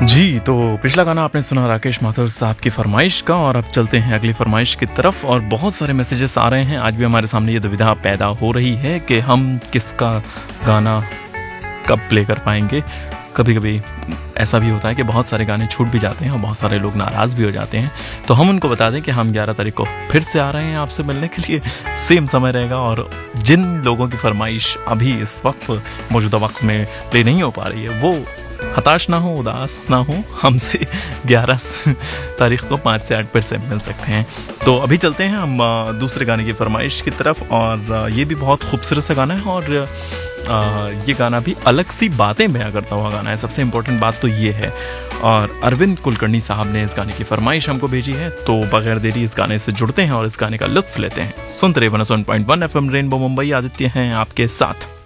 जी, तो पिछला गाना आपने सुना राकेश माथुर साहब की फरमाइश का और अब चलते हैं अगली फरमाइश की तरफ और बहुत सारे मैसेजेस आ रहे हैं। आज भी हमारे सामने ये दुविधा पैदा हो रही है कि हम किसका गाना कब प्ले कर पाएंगे। कभी-कभी ऐसा भी होता है कि बहुत सारे गाने छूट भी जाते हैं और बहुत सारे लोग नाराज़ भी हो जाते हैं। तो हम उनको बता दें कि हम 11 तारीख को फिर से आ रहे हैं आपसे मिलने के लिए। सेम समय रहेगा और जिन लोगों की फरमाइश अभी इस वक्त मौजूदा वक्त में प्ले नहीं हो पा रही है वो हताश ना हो, उदास ना हो, हमसे 11 तारीख को 5 से 8 फिर से मिल सकते हैं। तो अभी चलते हैं हम दूसरे गाने की फरमाइश की तरफ और ये भी बहुत खूबसूरत सा गाना है और ये गाना भी अलग सी बातें बयां करता हुआ गाना है। सबसे इम्पोर्टेंट बात तो ये है और अरविंद कुलकर्णी साहब ने इस गाने की फरमाइश हमको भेजी है। तो बगैर देरी इस गाने से जुड़ते हैं और इस गाने का लुत्फ लेते हैं। सुनते रहिए 101.1 FM रेनबो मुंबई। आदित्य हैं आपके साथ।